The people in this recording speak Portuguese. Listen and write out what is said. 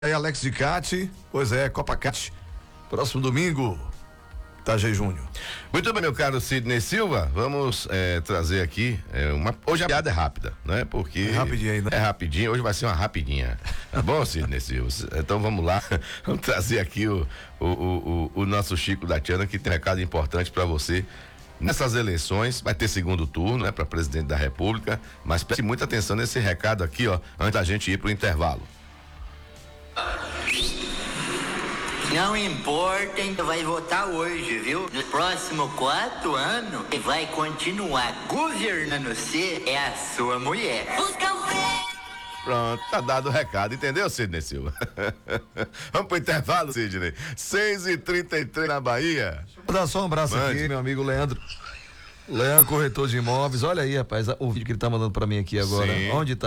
aí, Alex de Cate, pois é, Copa Cat, próximo domingo, Tajay Júnior. Muito bem, meu caro Sidney Silva, vamos trazer aqui hoje a piada é rápida, né? Porque é rapidinho ainda. É rapidinho, hoje vai ser uma rapidinha, tá bom, Sidney Silva? Então vamos lá, vamos trazer aqui o nosso Chico da Tiana, que tem um recado importante para você. Nessas eleições, vai ter segundo turno, né, para presidente da República, mas preste muita atenção nesse recado aqui, ó, antes da gente ir pro intervalo. Não importa quem vai votar hoje, viu? Nos próximos 4 anos, quem vai continuar governando você é a sua mulher. Pronto, tá dado o recado, entendeu, Sidney Silva? Vamos pro intervalo, Sidney. 6h33 na Bahia. Vou dar só um abraço aqui, meu amigo Leandro. Leandro, corretor de imóveis. Olha aí, rapaz, o vídeo que ele tá mandando pra mim aqui agora. Sim. Onde tá?